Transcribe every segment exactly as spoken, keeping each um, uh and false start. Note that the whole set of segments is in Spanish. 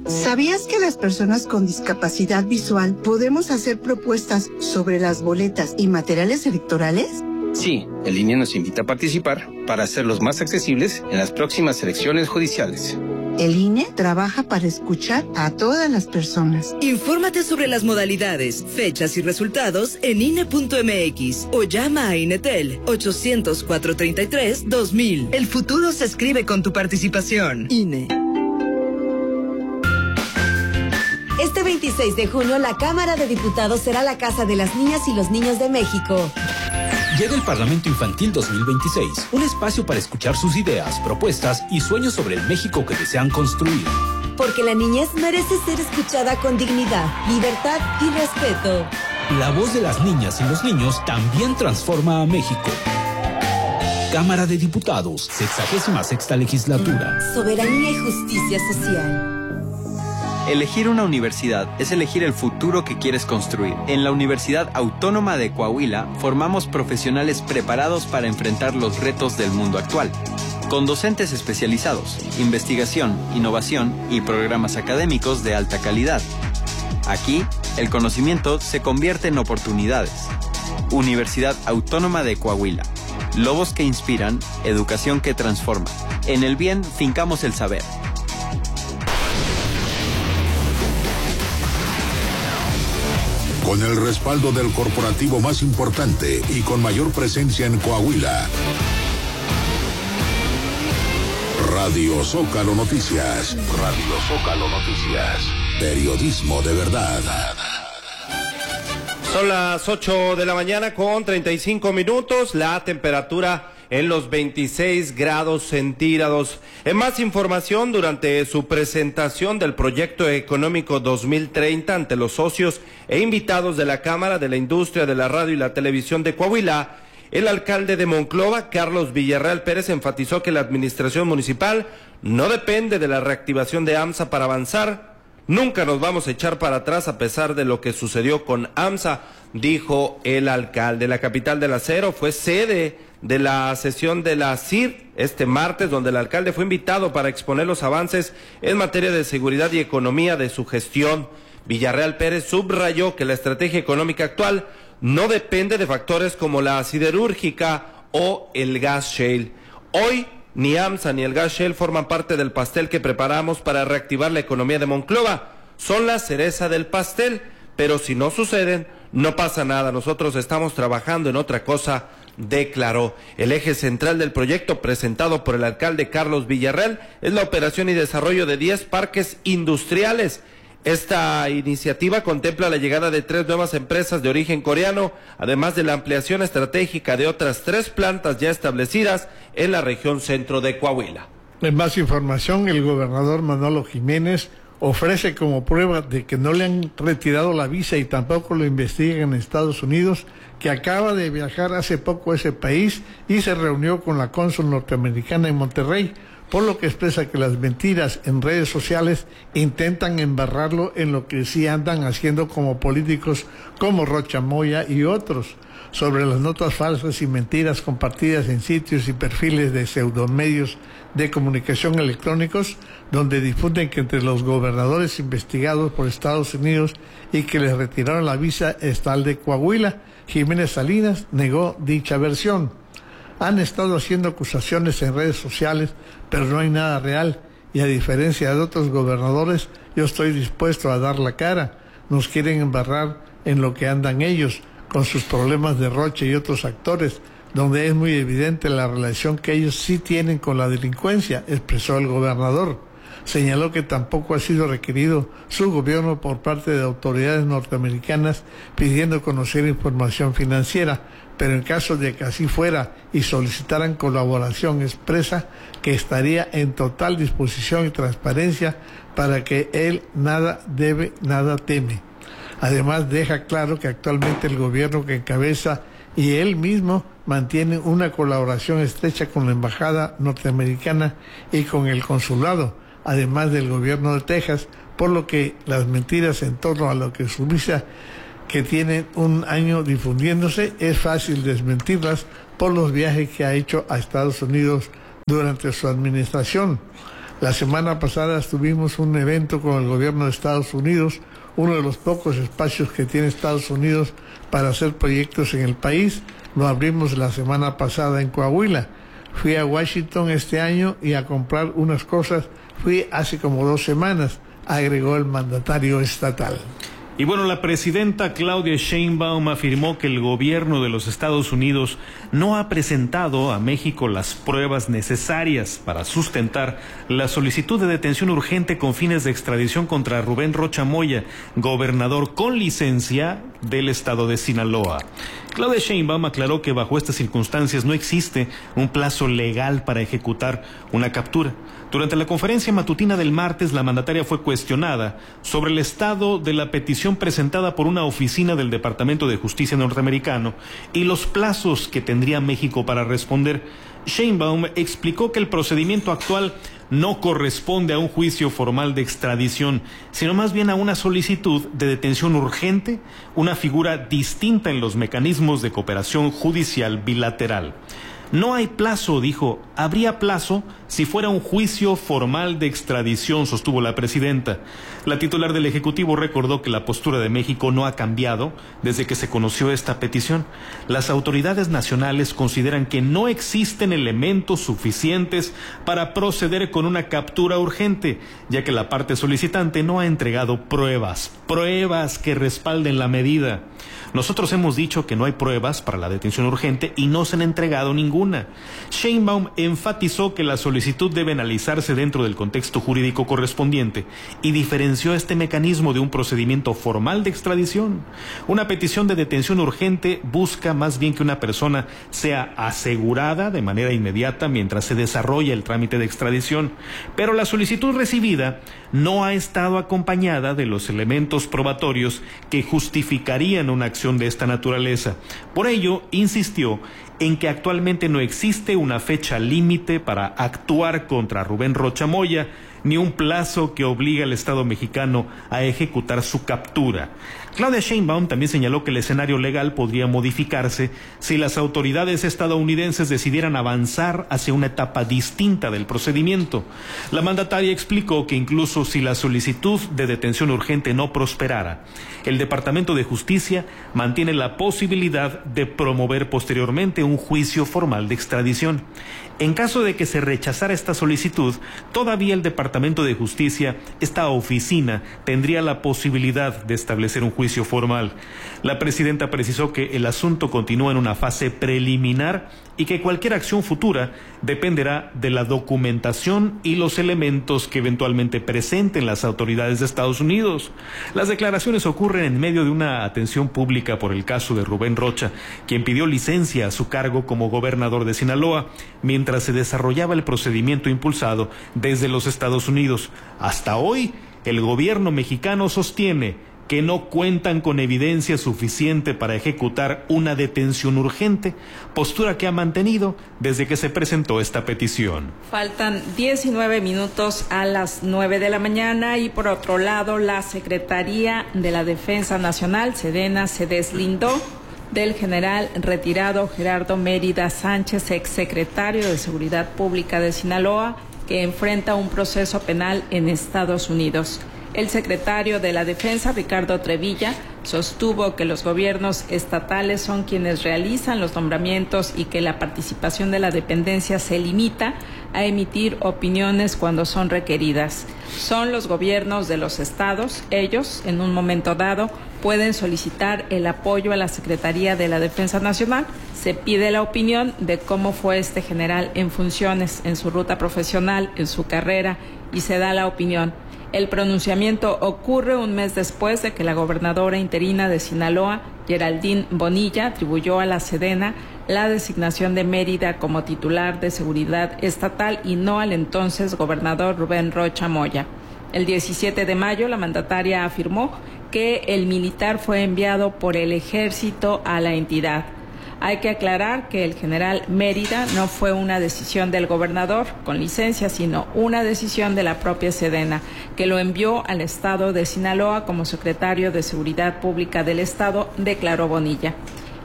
¿Sabías que las personas con discapacidad visual podemos hacer propuestas sobre las boletas y materiales electorales? Sí, el I N E nos invita a participar para hacerlos más accesibles en las próximas elecciones judiciales. El I N E trabaja para escuchar a todas las personas. Infórmate sobre las modalidades, fechas y resultados en I N E punto M X o llama a Inetel ochocientos, cuatrocientos treinta y tres, dos mil. El futuro se escribe con tu participación. I N E. Este veintiséis de junio, la Cámara de Diputados será la casa de las niñas y los niños de México. Llega el Parlamento Infantil dos mil veintiséis, un espacio para escuchar sus ideas, propuestas y sueños sobre el México que desean construir. Porque la niñez merece ser escuchada con dignidad, libertad y respeto. La voz de las niñas y los niños también transforma a México. Cámara de Diputados, sexagésima sexta legislatura. Soberanía y justicia social. Elegir una universidad es elegir el futuro que quieres construir. En la Universidad Autónoma de Coahuila formamos profesionales preparados para enfrentar los retos del mundo actual. Con docentes especializados, investigación, innovación y programas académicos de alta calidad. Aquí, el conocimiento se convierte en oportunidades. Universidad Autónoma de Coahuila. Lobos que inspiran, educación que transforma. En el bien, fincamos el saber. Con el respaldo del corporativo más importante y con mayor presencia en Coahuila. Radio Zócalo Noticias. Radio Zócalo Noticias. Periodismo de verdad. Son las ocho de la mañana con treinta y cinco minutos. La temperatura en los veintiséis grados centígrados. En más información, durante su presentación del Proyecto Económico dos mil treinta ante los socios e invitados de la Cámara de la Industria de la Radio y la Televisión de Coahuila, el alcalde de Monclova, Carlos Villarreal Pérez, enfatizó que la administración municipal no depende de la reactivación de AMSA para avanzar. Nunca nos vamos a echar para atrás a pesar de lo que sucedió con AMSA, dijo el alcalde. La capital del acero fue sede de la sesión de la C I R este martes, donde el alcalde fue invitado para exponer los avances en materia de seguridad y economía de su gestión. Villarreal Pérez subrayó que la estrategia económica actual no depende de factores como la siderúrgica o el gas shale. Hoy, ni AMSA ni el gas shale forman parte del pastel que preparamos para reactivar la economía de Monclova. Son la cereza del pastel, pero si no suceden, no pasa nada. Nosotros estamos trabajando en otra cosa, declaró. El eje central del proyecto presentado por el alcalde Carlos Villarreal es la operación y desarrollo de diez parques industriales. Esta iniciativa contempla la llegada de tres nuevas empresas de origen coreano, además de la ampliación estratégica de otras tres plantas ya establecidas en la región centro de Coahuila. En más información, el gobernador Manolo Jiménez ofrece como prueba de que no le han retirado la visa y tampoco lo investigan en Estados Unidos, que acaba de viajar hace poco a ese país y se reunió con la cónsul norteamericana en Monterrey, por lo que expresa que las mentiras en redes sociales intentan embarrarlo en lo que sí andan haciendo como políticos como Rocha Moya y otros, sobre las notas falsas y mentiras compartidas en sitios y perfiles de pseudomedios de comunicación electrónicos, donde difunden que entre los gobernadores investigados por Estados Unidos y que les retiraron la visa está el de Coahuila. Jiménez Salinas negó dicha versión. Han estado haciendo acusaciones en redes sociales, pero no hay nada real, y a diferencia de otros gobernadores, yo estoy dispuesto a dar la cara. Nos quieren embarrar en lo que andan ellos, con sus problemas de Roche y otros actores, donde es muy evidente la relación que ellos sí tienen con la delincuencia, expresó el gobernador. Señaló que tampoco ha sido requerido su gobierno por parte de autoridades norteamericanas pidiendo conocer información financiera, pero en caso de que así fuera y solicitaran colaboración expresa, que estaría en total disposición y transparencia para que él nada debe, nada teme. Además, deja claro que actualmente el gobierno que encabeza y él mismo mantiene una colaboración estrecha con la embajada norteamericana y con el consulado, además del gobierno de Texas, por lo que las mentiras en torno a lo que su visa, que tiene un año difundiéndose, es fácil desmentirlas por los viajes que ha hecho a Estados Unidos durante su administración. La semana pasada tuvimos un evento con el gobierno de Estados Unidos, uno de los pocos espacios que tiene Estados Unidos para hacer proyectos en el país. Lo abrimos la semana pasada en Coahuila. Fui a Washington este año y a comprar unas cosas. Fui hace como dos semanas, agregó el mandatario estatal. Y bueno, la presidenta Claudia Sheinbaum afirmó que el gobierno de los Estados Unidos no ha presentado a México las pruebas necesarias para sustentar la solicitud de detención urgente con fines de extradición contra Rubén Rocha Moya, gobernador con licencia del estado de Sinaloa. Claudia Sheinbaum aclaró que bajo estas circunstancias no existe un plazo legal para ejecutar una captura. Durante la conferencia matutina del martes, la mandataria fue cuestionada sobre el estado de la petición presentada por una oficina del Departamento de Justicia norteamericano y los plazos que tendría México para responder. Sheinbaum explicó que el procedimiento actual no corresponde a un juicio formal de extradición, sino más bien a una solicitud de detención urgente, una figura distinta en los mecanismos de cooperación judicial bilateral. No hay plazo, dijo. Habría plazo si fuera un juicio formal de extradición, sostuvo la presidenta. La titular del Ejecutivo recordó que la postura de México no ha cambiado desde que se conoció esta petición. Las autoridades nacionales consideran que no existen elementos suficientes para proceder con una captura urgente, ya que la parte solicitante no ha entregado pruebas, pruebas que respalden la medida. Nosotros hemos dicho que no hay pruebas para la detención urgente y no se han entregado ninguna. Sheinbaum enfatizó que la solicitud debe analizarse dentro del contexto jurídico correspondiente y diferenció este mecanismo de un procedimiento formal de extradición. Una petición de detención urgente busca más bien que una persona sea asegurada de manera inmediata mientras se desarrolla el trámite de extradición, pero la solicitud recibida no ha estado acompañada de los elementos probatorios que justificarían una acción de esta naturaleza. Por ello, insistió en que actualmente no existe una fecha límite para actuar contra Rubén Rocha Moya, ni un plazo que obligue al Estado mexicano a ejecutar su captura. Claudia Sheinbaum también señaló que el escenario legal podría modificarse si las autoridades estadounidenses decidieran avanzar hacia una etapa distinta del procedimiento. La mandataria explicó que incluso si la solicitud de detención urgente no prosperara, el Departamento de Justicia mantiene la posibilidad de promover posteriormente un juicio formal de extradición. En caso de que se rechazara esta solicitud, todavía el Departamento de Justicia, esta oficina, tendría la posibilidad de establecer un juicio formal. La presidenta precisó que el asunto continúa en una fase preliminar y que cualquier acción futura dependerá de la documentación y los elementos que eventualmente presenten las autoridades de Estados Unidos. Las declaraciones ocurren en medio de una atención pública por el caso de Rubén Rocha, quien pidió licencia a su cargo como gobernador de Sinaloa, mientras se desarrollaba el procedimiento impulsado desde los Estados Unidos. Hasta hoy, el gobierno mexicano sostiene que no cuentan con evidencia suficiente para ejecutar una detención urgente, postura que ha mantenido desde que se presentó esta petición. Faltan diecinueve minutos a las nueve de la mañana y por otro lado la Secretaría de la Defensa Nacional, Sedena, se deslindó del general retirado Gerardo Mérida Sánchez, exsecretario de Seguridad Pública de Sinaloa, que enfrenta un proceso penal en Estados Unidos. El secretario de la Defensa, Ricardo Trevilla, sostuvo que los gobiernos estatales son quienes realizan los nombramientos y que la participación de la dependencia se limita a emitir opiniones cuando son requeridas. Son los gobiernos de los estados, ellos, en un momento dado, pueden solicitar el apoyo a la Secretaría de la Defensa Nacional. Se pide la opinión de cómo fue este general en funciones, en su ruta profesional, en su carrera, y se da la opinión. El pronunciamiento ocurre un mes después de que la gobernadora interina de Sinaloa, Geraldine Bonilla, atribuyó a la Sedena la designación de Mérida como titular de seguridad estatal y no al entonces gobernador Rubén Rocha Moya. El diecisiete de mayo, la mandataria afirmó que el militar fue enviado por el ejército a la entidad. Hay que aclarar que el general Mérida no fue una decisión del gobernador con licencia, sino una decisión de la propia Sedena, que lo envió al estado de Sinaloa como secretario de Seguridad Pública del estado, declaró Bonilla.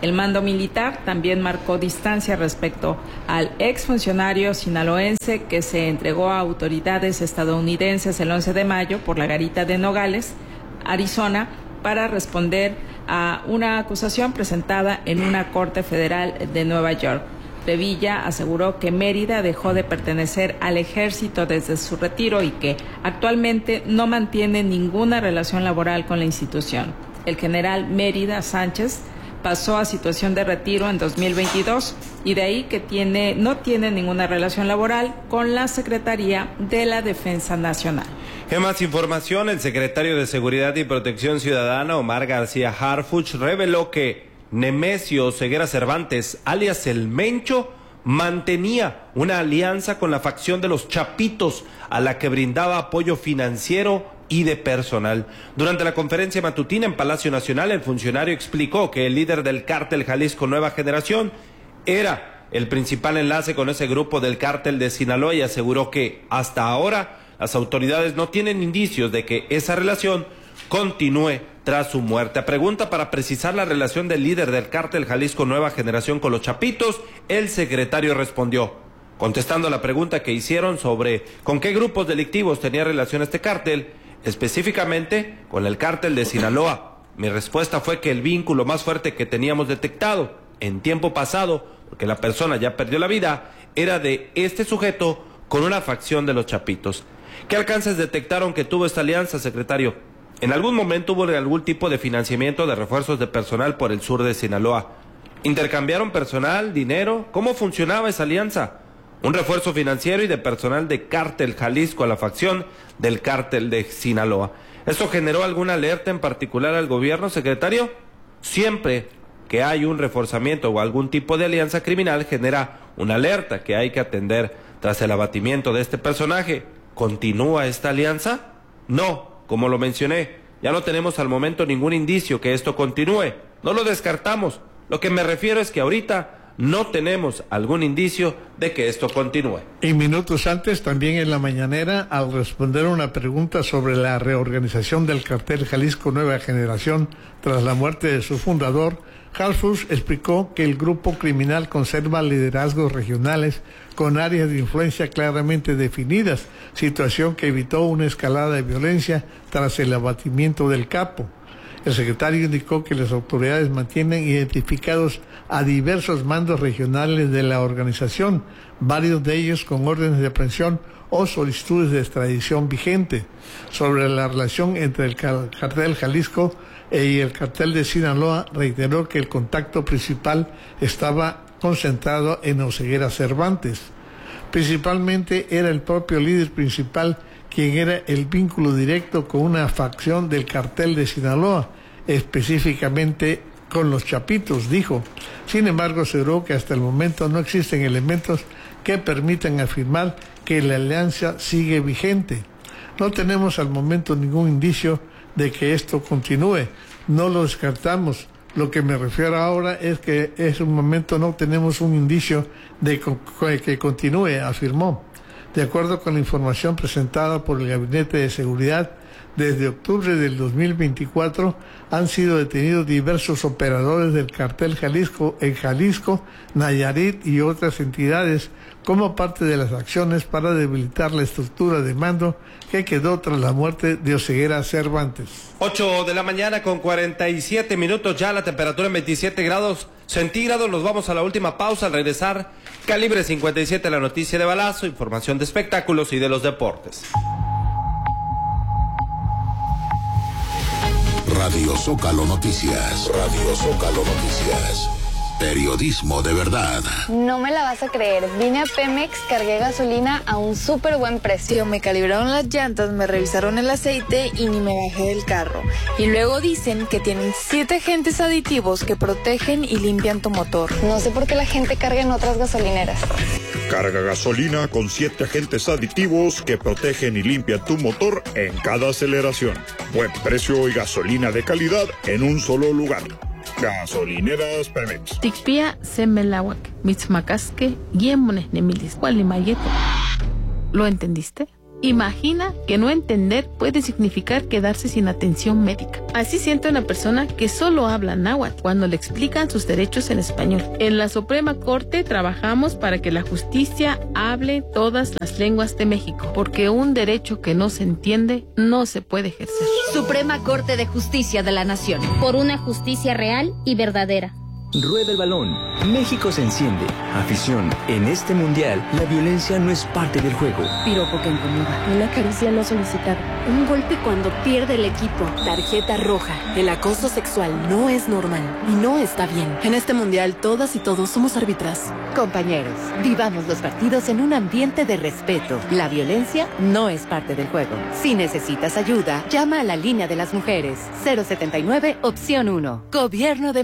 El mando militar también marcó distancia respecto al exfuncionario sinaloense que se entregó a autoridades estadounidenses el once de mayo por la garita de Nogales, Arizona, para responder a una acusación presentada en una corte federal de Nueva York. Revilla aseguró que Mérida dejó de pertenecer al ejército desde su retiro y que actualmente no mantiene ninguna relación laboral con la institución. El general Mérida Sánchez pasó a situación de retiro en dos mil veintidós y de ahí que tiene, no tiene ninguna relación laboral con la Secretaría de la Defensa Nacional. En más información, el secretario de Seguridad y Protección Ciudadana, Omar García Harfuch, reveló que Nemesio Ceguera Cervantes, alias El Mencho, mantenía una alianza con la facción de los Chapitos, a la que brindaba apoyo financiero y de personal. Durante la conferencia matutina en Palacio Nacional, el funcionario explicó que el líder del cártel Jalisco Nueva Generación era el principal enlace con ese grupo del cártel de Sinaloa y aseguró que hasta ahora las autoridades no tienen indicios de que esa relación continúe tras su muerte. A pregunta para precisar la relación del líder del cártel Jalisco Nueva Generación con los Chapitos, el secretario respondió, contestando a la pregunta que hicieron sobre con qué grupos delictivos tenía relación este cártel, específicamente con el cártel de Sinaloa. Mi respuesta fue que el vínculo más fuerte que teníamos detectado en tiempo pasado, porque la persona ya perdió la vida, era de este sujeto con una facción de los Chapitos. ¿Qué alcances detectaron que tuvo esta alianza, secretario? En algún momento hubo algún tipo de financiamiento de refuerzos de personal por el sur de Sinaloa. ¿Intercambiaron personal, dinero? ¿Cómo funcionaba esa alianza? Un refuerzo financiero y de personal de Cártel Jalisco a la facción del Cártel de Sinaloa. ¿Eso generó alguna alerta en particular al gobierno, secretario? Siempre que hay un reforzamiento o algún tipo de alianza criminal genera una alerta que hay que atender tras el abatimiento de este personaje. ¿Continúa esta alianza? No, como lo mencioné, ya no tenemos al momento ningún indicio que esto continúe. No lo descartamos. Lo que me refiero es que ahorita no tenemos algún indicio de que esto continúe. Y minutos antes, también en la mañanera, al responder una pregunta sobre la reorganización del cartel Jalisco Nueva Generación tras la muerte de su fundador, Harfuch explicó que el grupo criminal conserva liderazgos regionales con áreas de influencia claramente definidas, situación que evitó una escalada de violencia tras el abatimiento del capo. El secretario indicó que las autoridades mantienen identificados a diversos mandos regionales de la organización, varios de ellos con órdenes de aprehensión o solicitudes de extradición vigente. Sobre la relación entre el cartel Jalisco y el cartel de Sinaloa, reiteró que el contacto principal estaba concentrado en Oseguera Cervantes. Principalmente era el propio líder principal quien era el vínculo directo con una facción del cartel de Sinaloa, específicamente con los Chapitos, dijo. Sin embargo, aseguró que hasta el momento no existen elementos que permitan afirmar que la alianza sigue vigente. No tenemos al momento ningún indicio de que esto continúe. No lo descartamos. Lo que me refiero ahora es que en un momento no tenemos un indicio de que continúe, afirmó. De acuerdo con la información presentada por el Gabinete de Seguridad, desde octubre del dos mil veinticuatro han sido detenidos diversos operadores del cartel Jalisco en Jalisco, Nayarit y otras entidades como parte de las acciones para debilitar la estructura de mando que quedó tras la muerte de Oseguera Cervantes. ocho de la mañana con cuarenta y siete minutos, ya la temperatura en veintisiete grados centígrados. Nos vamos a la última pausa. Al regresar, Calibre cincuenta y siete, la noticia de balazo, información de espectáculos y de los deportes. Radio Zócalo Noticias. Radio Zócalo Noticias. Periodismo de verdad. No me la vas a creer. Vine a Pemex, cargué gasolina a un súper buen precio. Me calibraron las llantas, me revisaron el aceite y ni me bajé del carro. Y luego dicen que tienen siete agentes aditivos que protegen y limpian tu motor. No sé por qué la gente carga en otras gasolineras. Carga gasolina con siete agentes aditivos que protegen y limpian tu motor en cada aceleración. Buen precio y gasolina de calidad en un solo lugar. Gasolineras Pemex. Tikpia semelawak, mitzmacasque, guiemones nemilis, gualimayete. ¿Lo entendiste? Imagina que no entender puede significar quedarse sin atención médica. Así siente una persona que solo habla náhuatl cuando le explican sus derechos en español. En la Suprema Corte trabajamos para que la justicia hable todas las lenguas de México, porque un derecho que no se entiende no se puede ejercer. Suprema Corte de Justicia de la Nación. Por una justicia real y verdadera. Rueda el balón. México se enciende. Afición. En este mundial, la violencia no es parte del juego. Piropo que incomoda. Una caricia no solicitada. Un golpe cuando pierde el equipo. Tarjeta roja. El acoso sexual no es normal y no está bien. En este mundial, todas y todos somos árbitras. Compañeros, vivamos los partidos en un ambiente de respeto. La violencia no es parte del juego. Si necesitas ayuda, llama a la línea de las mujeres. cero setenta y nueve, opción uno. Gobierno de